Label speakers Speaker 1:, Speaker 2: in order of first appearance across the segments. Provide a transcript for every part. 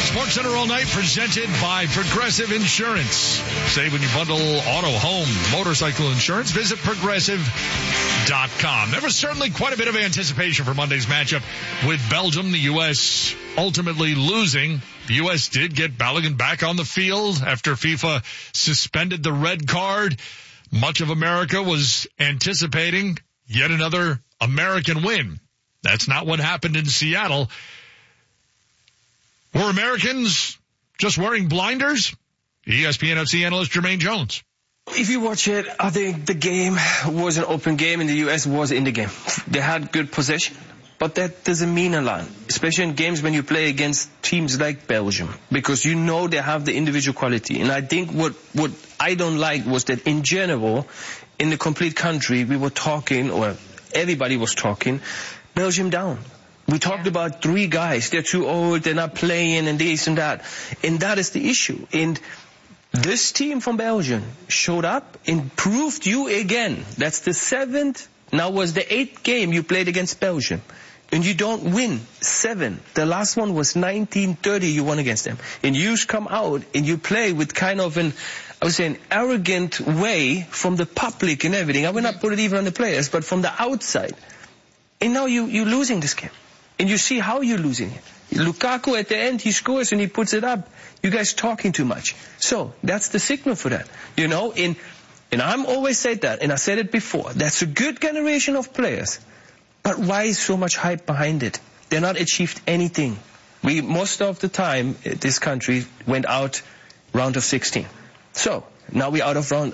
Speaker 1: SportsCenter All Night presented by Progressive Insurance. Save when you bundle auto, home, motorcycle insurance. Visit Progressive.com. There was certainly quite a bit of anticipation for Monday's matchup with Belgium. The U.S. ultimately losing. The U.S. did get Balogun back on the field after FIFA suspended the red card. Much of America was anticipating yet another American win. That's not what happened in Seattle. Were Americans just wearing blinders? ESPN FC analyst Jermaine Jones.
Speaker 2: If you watch it, I think the game was an open game and the U.S. was in the game. They had good possession, but that doesn't mean a lot, especially in games when you play against teams like Belgium, because you know they have the individual quality. And I think what I don't like was that in general, in the complete country, we were talking, or everybody was talking, Belgium down. We talked about 3 guys. They're too old. They're not playing and this and that. And that is the issue. And this team from Belgium showed up and proved you again. That's the 7th. Now was the 8th game you played against Belgium. And you don't win 7. The last one was 1930 you won against them. And you come out and you play with kind of an arrogant way from the public and everything. I will not put it even on the players, but from the outside. And now you're losing this game. And you see how you're losing it. Lukaku at the end, he scores and he puts it up. You guys talking too much. So that's the signal for that. You know, and I'm always said that, and I said it before. That's a good generation of players. But why is so much hype behind it? They're not achieved anything. We, most of the time, this country went out round of 16. So now we're out of round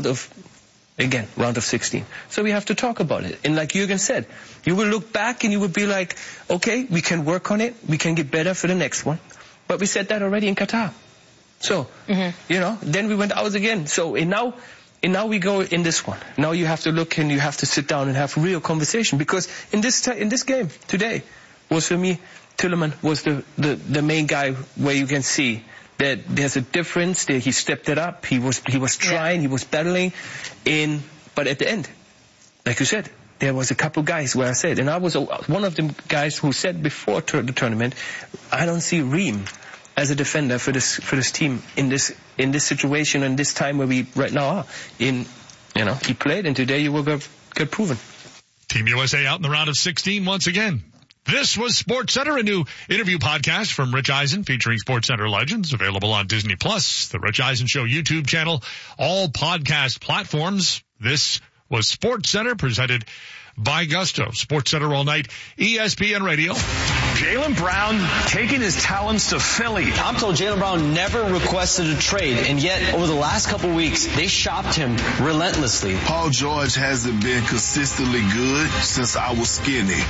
Speaker 2: of 16. So we have to talk about it. And like Jürgen said, you will look back and you will be like, okay, we can work on it. We can get better for the next one. But we said that already in Qatar. So, then we went out again. So, and now we go in this one. Now you have to look and you have to sit down and have real conversation. Because in this game today was, for me, Tielemans was the main guy where you can see that there's a difference. That he stepped it up. He was trying. He was battling. But at the end, like you said, there was a couple guys where I said, and I was one of the guys who said before the tournament, I don't see Ream as a defender for this team in this situation and this time where we right now are. He played, and today you will get proven.
Speaker 1: Team USA out in the round of 16 once again. This was SportsCenter, a new interview podcast from Rich Eisen featuring SportsCenter legends, available on Disney+, the Rich Eisen Show YouTube channel, all podcast platforms. This was SportsCenter, presented by Gusto. SportsCenter All Night, ESPN Radio.
Speaker 3: Jaylen Brown taking his talents to Philly.
Speaker 4: I'm told Jaylen Brown never requested a trade, and yet over the last couple weeks, they shopped him relentlessly.
Speaker 5: Paul George hasn't been consistently good since I was skinny.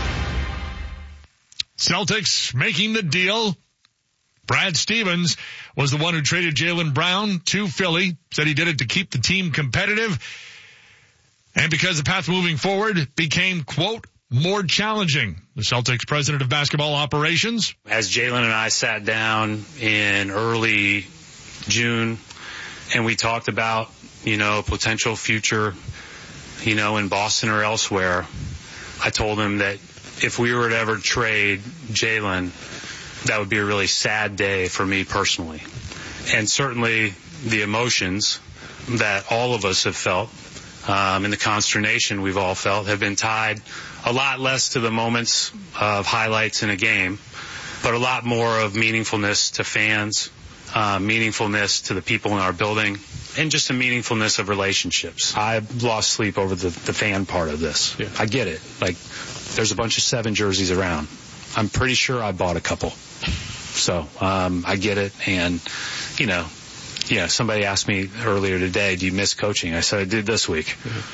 Speaker 1: Celtics making the deal. Brad Stevens was the one who traded Jaylen Brown to Philly, said he did it to keep the team competitive, and because the path moving forward became, quote, more challenging. The Celtics president of basketball operations.
Speaker 6: As Jaylen and I sat down in early June and we talked about, potential future, in Boston or elsewhere, I told him that if we were to ever trade Jaylen, that would be a really sad day for me personally. And certainly the emotions that all of us have felt, and the consternation we've all felt, have been tied a lot less to the moments of highlights in a game, but a lot more of meaningfulness to fans, meaningfulness to the people in our building, and just a meaningfulness of relationships. I've lost sleep over the fan part of this. Yeah. I get it. There's a bunch of 7 jerseys around. I'm pretty sure I bought a couple. So, I get it. And, somebody asked me earlier today, do you miss coaching? I said, I did this week.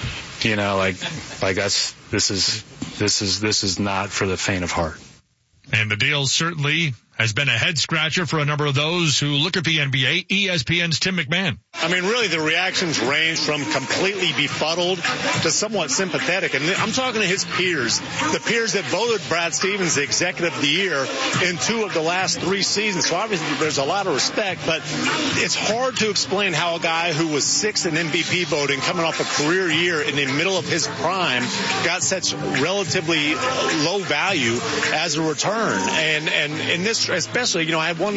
Speaker 6: This is not for the faint of heart.
Speaker 1: And the deal certainly has been a head scratcher for a number of those who look at the NBA. ESPN's Tim McMahon.
Speaker 7: Really, the reactions range from completely befuddled to somewhat sympathetic. And I'm talking to his peers, the peers that voted Brad Stevens the Executive of the Year in 2 of the last 3 seasons. So obviously there's a lot of respect, but it's hard to explain how a guy who was 6th in MVP voting, coming off a career year in the middle of his prime, got such relatively low value as a return. And in this, especially, I had one